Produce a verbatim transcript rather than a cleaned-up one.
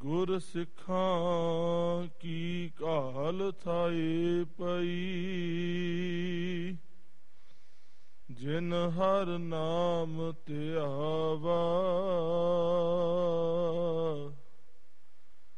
ਗੁਰ ਸਿੱਖਾਂ ਕੀ ਕਾਲ ਥਾਏ ਪਈ, ਜਿਨ ਹਰ ਨਾਮ ਧਿਆਏ